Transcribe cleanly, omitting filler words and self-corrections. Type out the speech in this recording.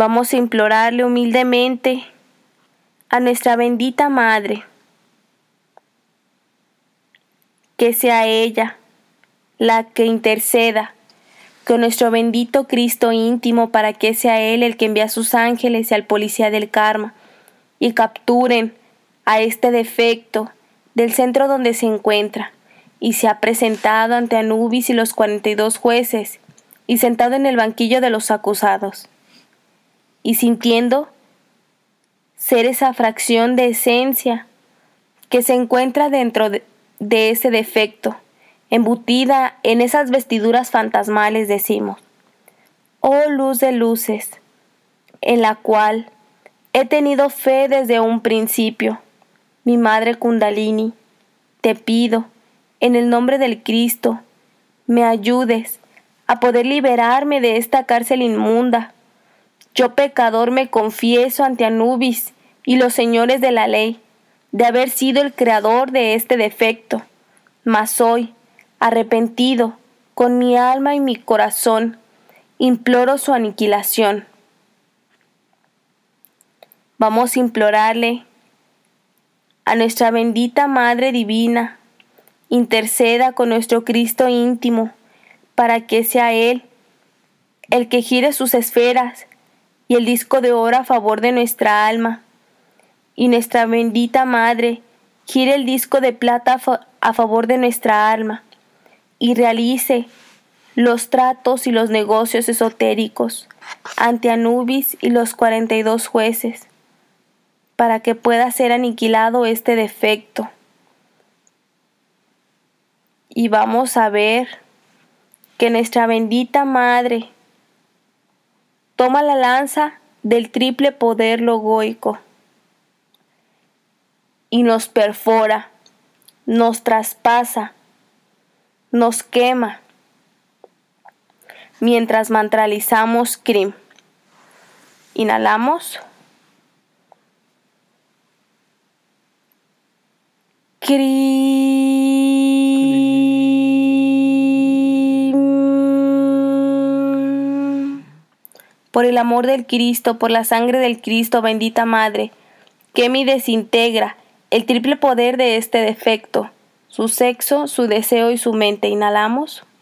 Vamos a implorarle humildemente a nuestra bendita Madre que sea ella la que interceda con nuestro bendito Cristo íntimo para que sea Él el que envíe a sus ángeles y al policía del karma y capturen a este defecto del centro donde se encuentra y se ha presentado ante Anubis y los 42 jueces y sentado en el banquillo de los acusados y sintiendo ser esa fracción de esencia que se encuentra dentro de ese defecto, embutida en esas vestiduras fantasmales, decimos: oh luz de luces, en la cual he tenido fe desde un principio, mi Madre Kundalini, te pido, en el nombre del Cristo, me ayudes a poder liberarme de esta cárcel inmunda. Yo pecador me confieso ante Anubis y los señores de la ley de haber sido el creador de este defecto, mas hoy, arrepentido, con mi alma y mi corazón, imploro su aniquilación. Vamos a implorarle a nuestra bendita Madre Divina, interceda con nuestro Cristo íntimo, para que sea Él el que gire sus esferas y el disco de oro a favor de nuestra alma, y nuestra bendita Madre gire el disco de plata a favor de nuestra alma, y realice los tratos y los negocios esotéricos ante Anubis y los 42 jueces, para que pueda ser aniquilado este defecto. Y vamos a ver que nuestra bendita Madre toma la lanza del triple poder logoico y nos perfora, nos traspasa, nos quema, mientras mantralizamos Krim. Inhalamos. Krim. Por el amor del Cristo, por la sangre del Cristo, bendita Madre, quema y desintegra el triple poder de este defecto, su sexo, su deseo y su mente. Inhalamos.